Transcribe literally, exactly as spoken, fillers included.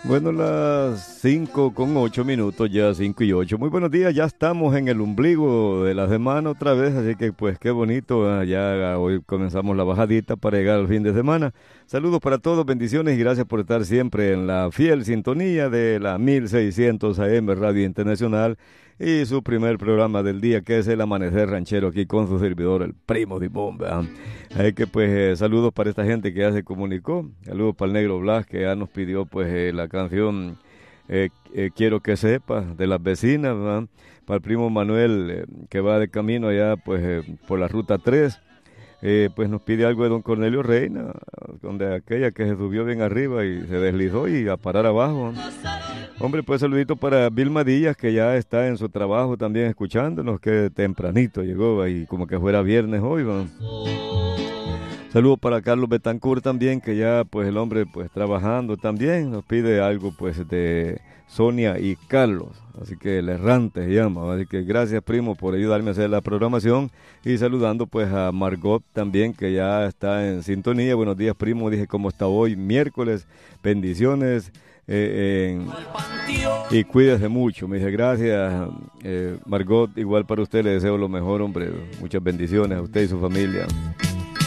Bueno, las cinco con ocho minutos, ya cinco y ocho. Muy buenos días, ya estamos en el ombligo de la semana otra vez, así que pues qué bonito, ah, ya hoy comenzamos la bajadita para llegar al fin de semana. Saludos para todos, bendiciones y gracias por estar siempre en la fiel sintonía de la mil seiscientos A M Radio Internacional y su primer programa del día, que es el Amanecer Ranchero, aquí con su servidor, el Primo de Bomba. Hay que pues eh, saludos para esta gente que ya se comunicó, saludos para el Negro Blas que ya nos pidió pues eh, la canción eh, eh, Quiero que sepas de las vecinas, ¿verdad? Para el primo Manuel eh, que va de camino allá pues eh, por la ruta tres, eh, pues nos pide algo de don Cornelio Reina, donde aquella que se subió bien arriba y se deslizó y a parar abajo. Hombre, pues saludito para Vilma Díaz, que ya está en su trabajo también escuchándonos, que tempranito llegó y como que fuera viernes hoy, ¿no? Saludos para Carlos Betancourt también, que ya pues el hombre pues trabajando también, nos pide algo pues de Sonia y Carlos, así que el errante se llama, así que gracias primo por ayudarme a hacer la programación y saludando pues a Margot también que ya está en sintonía. Buenos días primo, dije cómo está hoy, miércoles, bendiciones. Eh, en, y cuídese mucho, me dice gracias eh, Margot, igual para usted le deseo lo mejor hombre, muchas bendiciones a usted y su familia.